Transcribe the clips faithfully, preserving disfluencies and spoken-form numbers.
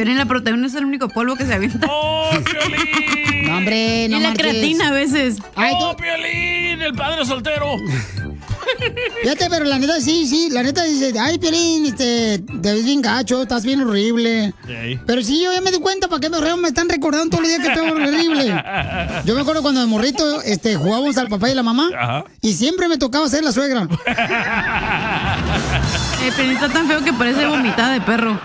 Piolín, la proteína es el único polvo que se avienta. ¡Oh, Piolín! No, hombre, no Y la marches. creatina a veces. Ay, ¡Oh, tú- Piolín! ¡El padre soltero! Fíjate, pero la neta, sí, sí, la neta dice, ay, Piolín, este, te ves bien gacho, estás bien horrible. Sí. Pero sí, yo ya me di cuenta, ¿para qué me, me están recordando todos los días que estoy horrible? Yo me acuerdo cuando de morrito, este, jugábamos al papá y la mamá, Ajá. y siempre me tocaba ser la suegra. El Piolín está tan feo que parece vomitada de perro.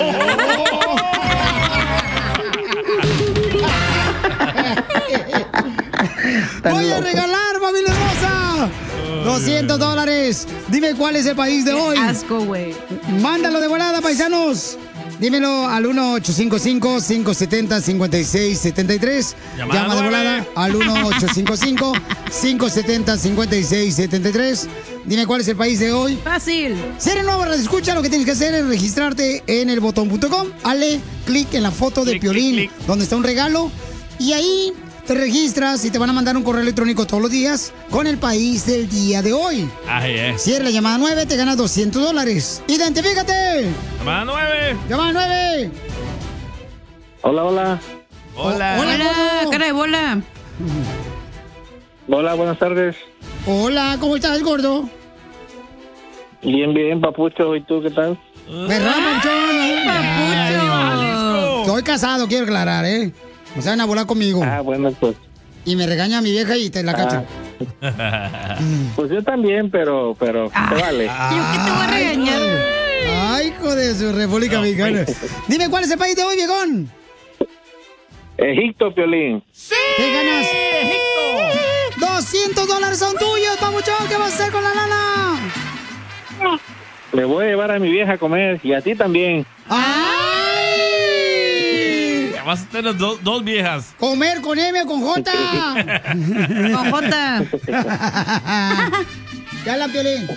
Voy a regalar, familia hermosa, doscientos dólares. Dime cuál es el país de hoy. Asco, güey. Mándalo de volada, paisanos. Dímelo al uno ocho cinco cinco, cinco siete cero, cinco seis siete tres. Llamada Llama de nueve. volada al uno ocho cinco cinco, cinco siete cero, cinco seis siete tres. Dime cuál es el país de hoy. Fácil. Si eres nuevo, escucha, lo que tienes que hacer es registrarte en el botón punto com. Hale clic en la foto de Clic, Piolín, clic, clic. donde está un regalo. Y ahí te registras y te van a mandar un correo electrónico todos los días con el país del día de hoy. Ay, eh. Si eres la llamada nueve, te ganas doscientos dólares. ¡Identifícate! Llamada nueve. ¡Llamada nueve! Hola, hola. Hola. Hola. Hola, gordo. cara de bola. Hola, buenas tardes. Hola, ¿cómo estás, gordo? Bien, bien, papucho. ¿Y tú qué tal? ¿Verdad, Panchón? Papucho. Estoy casado, quiero aclarar, ¿eh? O sea, van a volar conmigo. Ah, bueno, pues. Y me regaña mi vieja y te la cacho. Pues yo también, pero, pero, Ah. te vale. ¿Yo qué te voy a regañar? Ay, hijo de su República Mexicana. Dime, ¿cuál es el país de hoy, viejón? Egipto, Piolín. ¿Qué ganas? doscientos dólares son tuyos, papuchón. ¿Qué vas a hacer con la lana? Le voy a llevar a mi vieja a comer y a ti también. ¡Ay! Ya vas a tener dos, dos viejas. Comer con M o con J. Con J. Ya la Piolín.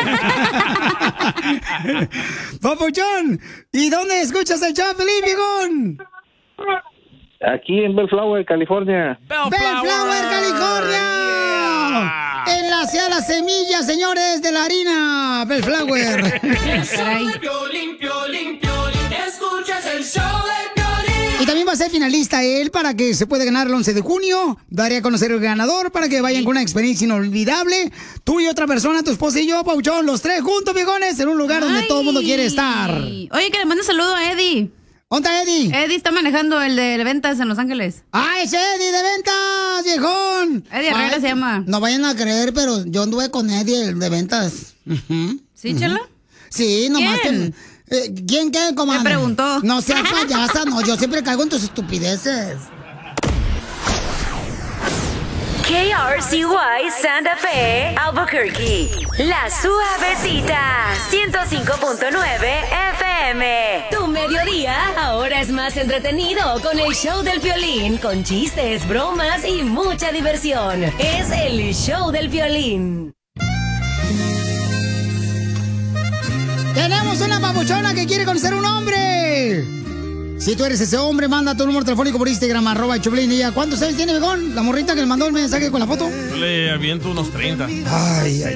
Papuchón, ¿y dónde escuchas el show, Piolín, viejón? Aquí en Bellflower, California. Bellflower, California. Yeah. Enlace a la semilla, señores, de la harina. Bellflower. Caray. Y también va a ser finalista él para que se pueda ganar el once de junio. Daré a conocer el ganador para que vayan con una experiencia inolvidable. Tú y otra persona, tu esposa y yo, Pauchón, los tres juntos, viejones, en un lugar donde Ay. todo el mundo quiere estar. Oye, que le mande saludo a Eddie. ¿Dónde está Eddie? Eddie está manejando el de ventas en Los Ángeles. ¡Ah, ese Eddie de ventas, viejón! Eddie Herrera Ay, se llama. No vayan a creer, pero yo anduve con Eddie, el de ventas. Ujú. ¿Sí, Chela? Sí, nomás ¿Quién? que... eh, ¿Quién qué, comadre? Me preguntó. No seas payasa, no, yo siempre caigo en tus estupideces. K R C Y Santa Fe, Albuquerque. La Suavecita, ciento cinco punto nueve F M. Tu mediodía ahora es más entretenido con el show del Piolín, con chistes, bromas y mucha diversión. Es el show del Piolín. Tenemos una papuchona que quiere conocer un hombre. Si tú eres ese hombre, manda tu número telefónico por Instagram, arroba el Choplin. Y ya, ¿cuántos años tiene, Begón? La morrita que le mandó el mensaje con la foto. Yo le aviento unos treinta. Ay, ay.